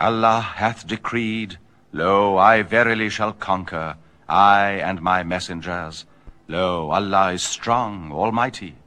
Allah hath decreed, Lo, I verily shall conquer, I and my messengers. Lo, Allah is strong, almighty.